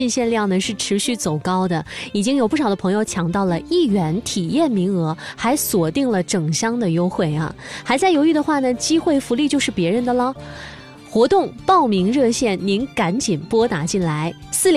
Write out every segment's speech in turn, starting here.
进线量呢是持续走高的，已经有不少的朋友抢到了1元体验名额，还锁定了整箱的优惠啊！还在犹豫的话呢，机会福利就是别人的了。活动报名热线您赶紧拨打进来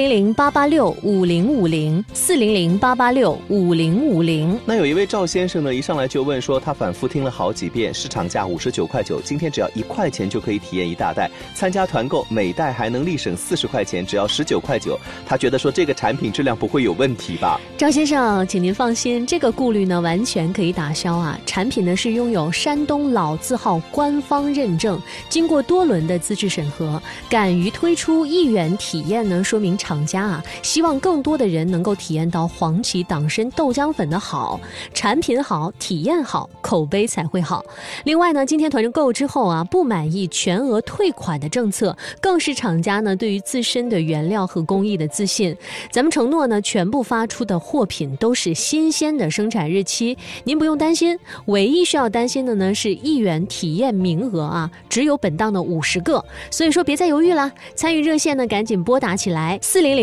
，400-886-5050，400-886-5050。 那有一位赵先生呢，一上来就问说，他反复听了好几遍，市场价59块9，今天只要1块钱就可以体验一大袋，参加团购每袋还能立省40块钱，只要19块9。他觉得说这个产品质量不会有问题吧？ 赵先生，请您放心，这个顾虑呢完全可以打消啊！产品呢是拥有山东老字号官方认证，经过多轮的资质审核，敢于推出1元体验呢，说明厂家啊希望更多的人能够体验到黄芪党参豆浆粉的好，产品好，体验好，口碑才会好。另外呢，今天团购之后啊，不满意全额退款的政策，更是厂家呢对于自身的原料和工艺的自信。咱们承诺呢，全部发出的货品都是新鲜的生产日期，您不用担心。唯一需要担心的呢是1元体验名额啊，只有本档的50个。所以说别再犹豫了，参与热线呢赶紧拨打起来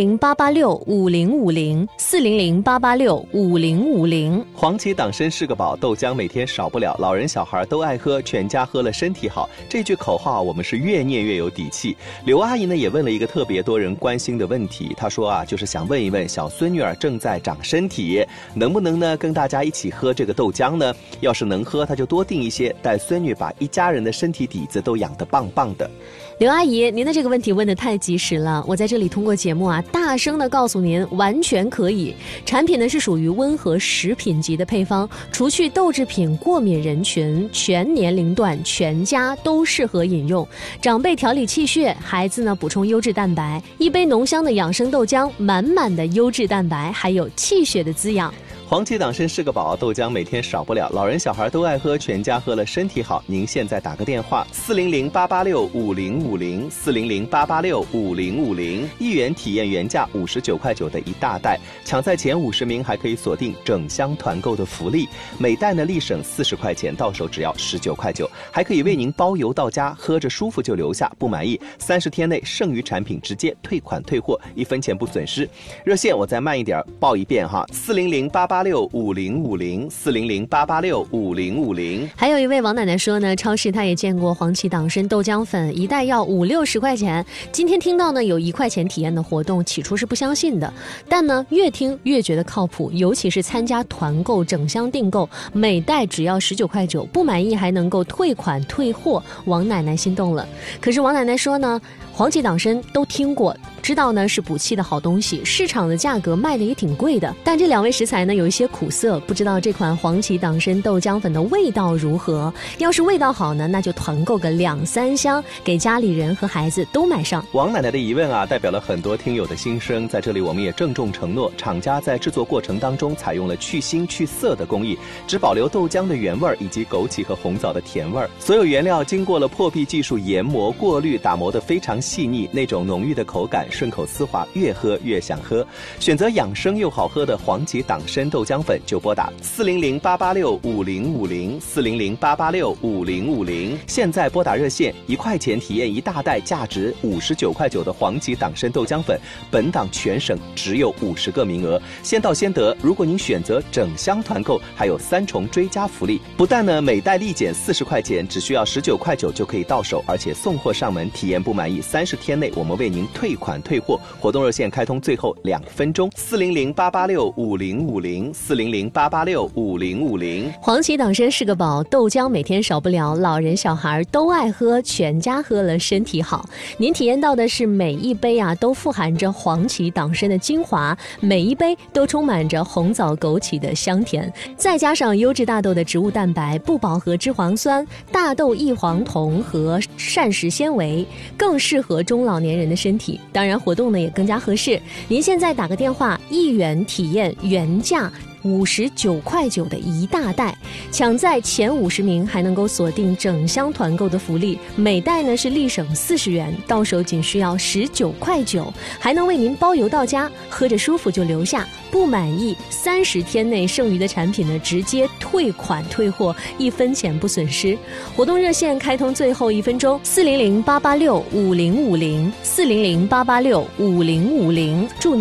，400-886-5050，400-886-5050。 黄芪党参是个宝，豆浆每天少不了，老人小孩都爱喝，全家喝了身体好。这句口号我们是越念越有底气。刘阿姨呢也问了一个特别多人关心的问题，她说啊，就是想问一问小孙女儿正在长身体，能不能呢跟大家一起喝这个豆浆呢？要是能喝，她就多订一些，带孙女把一家人的身体底子都养得棒棒的。 刘阿姨，您的这个问题问得太及时了，我在这里通过节目啊，大声的告诉您，完全可以。产品呢是属于温和食品级的配方，除去豆制品过敏人群，全年龄段全家都适合饮用。长辈调理气血，孩子呢补充优质蛋白，一杯浓香的养生豆浆，满满的优质蛋白，还有气血的滋养。 黄芪党参是个宝，豆浆每天少不了，老人小孩都爱喝，全家喝了身体好。您现在打个电话，400-886-5050，400-886-5050，1元体验原价59块9的一大袋，抢在前50名还可以锁定整箱团购的福利，每袋呢立省40块钱，到手只要19块9，还可以为您包邮到家，喝着舒服就留下，不满意30天内剩余产品直接退款退货，1分钱不损失。热线我再慢一点报一遍哈，400-886-5050，400-886-5050。 还有一位王奶奶说呢，超市她也见过黄芪党参豆浆粉，一袋要50-60块钱。今天听到呢有1块钱体验的活动，起初是不相信的，但呢越听越觉得靠谱，尤其是参加团购整箱订购，每袋只要19块9，不满意还能够退款退货，王奶奶心动了。可是王奶奶说呢，黄芪党参都听过，知道呢是补气的好东西，市场的价格卖的也挺贵的，但这2位食材呢有一些苦涩，不知道这款黄芪党参豆浆粉的味道如何。要是味道好呢，那就团购个2-3箱，给家里人和孩子都买上。 王奶奶的疑问啊，代表了很多听友的心声，在这里我们也郑重承诺，厂家在制作过程当中采用了去腥去涩的工艺，只保留豆浆的原味以及枸杞和红枣的甜味，所有原料经过了破壁技术研磨过滤，打磨得非常细腻，那种浓郁的口感，顺口丝滑，越喝越想喝。选择养生又好喝的黄芪党参豆浆粉，就拨打400-886-5050，400-886-5050。现在拨打热线，1块钱体验一大袋价值59块9的黄芪党参豆浆粉，本档全省只有50个名额，先到先得。如果您选择整箱团购，还有3重追加福利，不但呢每袋立减40块钱，只需要19块9就可以到手，而且送货上门，体验不满意30天内我们为您退款退货。活动热线开通最后2分钟，400-886-5050，400-886-5050。 黄芪党参是个宝，豆浆每天少不了，老人小孩都爱喝，全家喝了身体好。您体验到的是每一杯啊都富含着黄芪党参的精华，每一杯都充满着红枣枸杞的香甜，再加上优质大豆的植物蛋白、不饱和脂肪酸、大豆异黄酮和膳食纤维，更适合中老年人的身体。当然活动呢也更加合适，您现在打个电话，1元体验原价 59.9的一大袋，抢在前50名还能够锁定整箱团购的福利，每袋呢是立省40元，到手仅需要19.9，还能为您包邮到家，喝着舒服就留下，不满意30天内剩余的产品呢直接退款退货，1分钱不损失。活动热线开通最后1分钟，400-886-5050，400-886-5050，祝